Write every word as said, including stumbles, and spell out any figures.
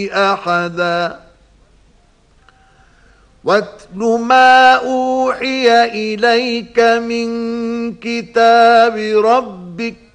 أحدا واتل ما أوحي إليك من كتاب ربك